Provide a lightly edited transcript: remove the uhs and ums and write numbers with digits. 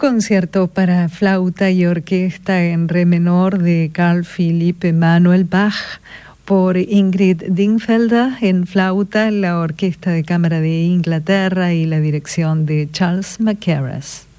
Concierto para flauta y orquesta en re menor de Carl Philipp Emanuel Bach por Ingrid Dingfelder en flauta, la Orquesta de Cámara de Inglaterra y la dirección de Charles Mackerras.